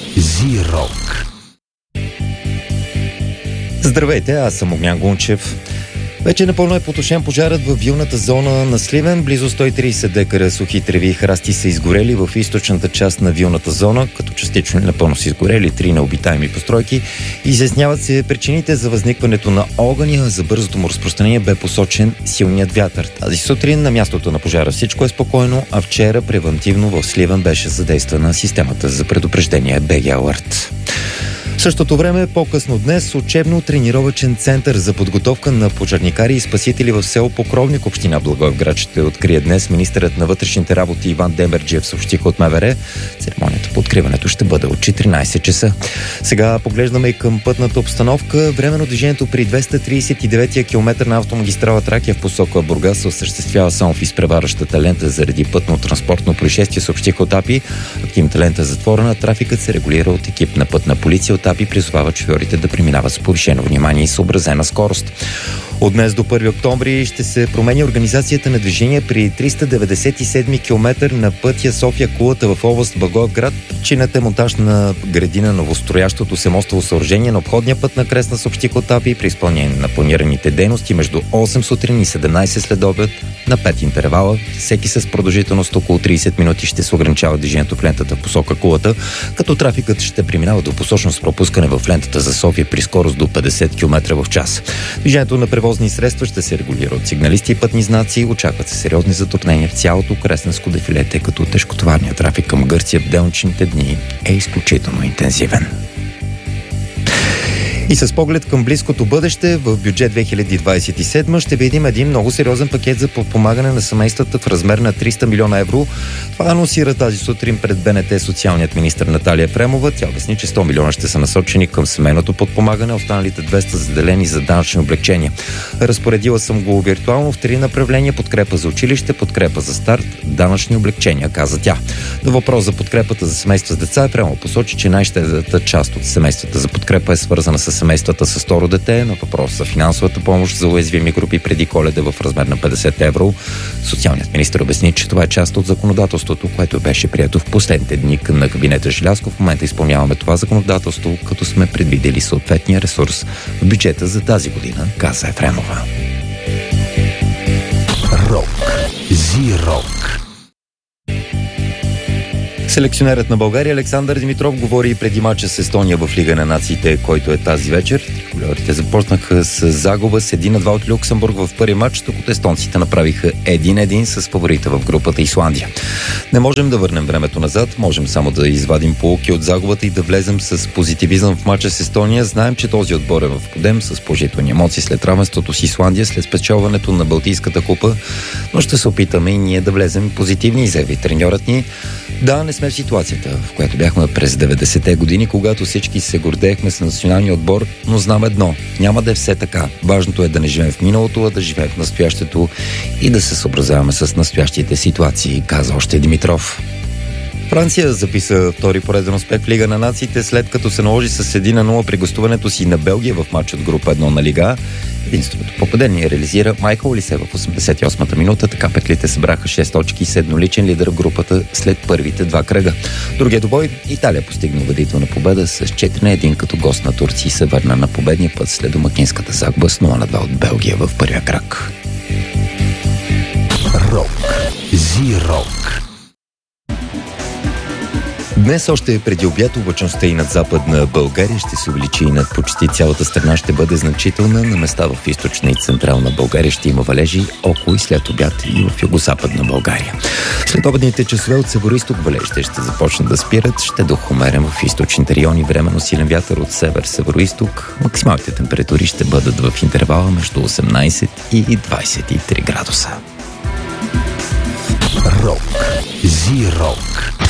Зирок. Здравейте, аз съм Огнян Гунчев. Вече напълно е потушен пожарът в вилната зона на Сливен. Близо 130 декара сухи треви и храсти са изгорели в източната част на вилната зона, като частично напълно са изгорели 3 необитаеми постройки. Изясняват се причините за възникването на огъня. За бързото му разпространение бе посочен силният вятър. Тази сутрин на мястото на пожара всичко е спокойно, а вчера превантивно в Сливен беше задействана системата за предупреждение БГ Алърт. В същото време, по-късно днес, учебно-тренировъчен център за подготовка на пожарникари и спасители в село Покровник, община Благоевград, ще открие днес министърът на вътрешните работи Иван Демерджиев, съобщиха от МВР. Церемонията по откриването ще бъде от 14 часа. Сега поглеждаме и към пътната обстановка. Временно движението при 239-я километър на автомагистрала Тракия в посока Бургас се осъществява само в изпреварващата лента заради пътно-транспортно происшествие, съобщиха от АПИ. Активната лента е затворена, трафикът се регулира от екип на пътна полиция. От АПИ призовава шофьорите да преминават с повишено внимание и съобразена скорост. От днес до 1 октомври ще се промени организацията на движение при 397 км на пътя София-Кулата в област Благоевград. Причината е монтаж на градина новостроящото се мостово съоръжение на обходния път на Кресна, съобщиха от АПИ, при изпълнение на планираните дейности между 8 сутрин и 17 след обед на 5 интервала. Всеки с продължителност около 30 минути ще се ограничава движението в лентата в посока Кулата, като трафикът ще преминава до посочно с пропускане в лентата за София при скорост до 50 км в час. Движението на превозни средства ще се регулира от сигналисти и пътни знаци. Очакват се сериозни затруднения в цялото Кресненско дефиле, тъй като тежкотоварният трафик към Гърция в делничните дни е изключително интензивен. И с поглед към близкото бъдеще, в бюджет 2027 ще видим един много сериозен пакет за подпомагане на семействата в размер на 300 милиона евро. Това анонсира тази сутрин пред БНТ социалният министър Наталия Ефремова. Тя обясни, че 100 милиона ще са насочени към семейното подпомагане, останалите 200 заделени за данъчни облекчения. Разпоредила съм го виртуално в 3 направления: подкрепа за училище, подкрепа за старт, данъчни облекчения, каза тя. На въпрос за подкрепата за семейства с деца, Ефремова посочи, че най-щедрата част от семействата за подкрепа е свързана с семействата с второ дете. На въпрос за финансовата помощ за уязвими групи преди Коледа в размер на 50 евро. Социалният министър обясни, че това е част от законодателството, което беше прието в последните дни на кабинета Желязков. В момента изпълняваме това законодателство, като сме предвидели съответния ресурс в бюджета за тази година, каза Ефремова. Рок. Зирок. Селекционерът на България Александър Димитров говори преди мача с Естония в Лига на нациите, който е тази вечер. Триколорите започнаха с загуба с 1-2 от Люксембург в първи матч, докато естонците направиха 1-1 с фаворита в групата Исландия. Не можем да върнем времето назад, можем само да извадим поуки от загубата и да влезем с позитивизъм в мача с Естония. Знаем, че този отбор е в подем с положителни емоции след равенството с Исландия, след спечелването на Балтийската купа, но ще се опитаме и ние да влезем позитивни, заяви треньорът ни. Да, не сме в ситуацията, в която бяхме през 90-те години, когато всички се гордеехме с националния отбор, но знам едно: няма да е все така. Важното е да не живеем в миналото, а да живеем в настоящето и да се съобразяваме с настоящите ситуации, каза още Димитров. Франция записа втори пореден успех в Лига на нациите, след като се наложи с 1-0 при гостуването си на Белгия в матч от група 1 на Лига. Единственото попадение реализира Майкъл Олисе в 88-та минута. Така петлите събраха 6 точки и с едноличен лидер в групата след първите 2 кръга. Другия добой Италия постигна убедителна победа с 4-1, като гост на Турция се върна на победния път след домакинската загуба с 0-2 от Белгия в първия кръг. Рок. Зирок. Днес още преди обяд облачността и над Западна България ще се увеличи и над почти цялата страна ще бъде значителна. На места в източна и централна България ще има валежи около и след обяд и в югозападна България. След обедните часове от североизток валежите ще започнат да спират. Ще дохомерен в източните райони, временно силен вятър от север-североизток. Максималните температури ще бъдат в интервала между 18 и 23 градуса. Рок. Зирок.